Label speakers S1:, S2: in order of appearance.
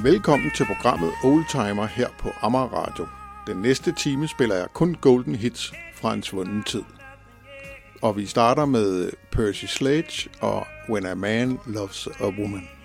S1: Velkommen til programmet Oldtimer her på Amager Radio. Den næste time spiller jeg kun golden hits fra en svunden tid. Og vi starter med Percy Sledge og When a Man Loves a Woman.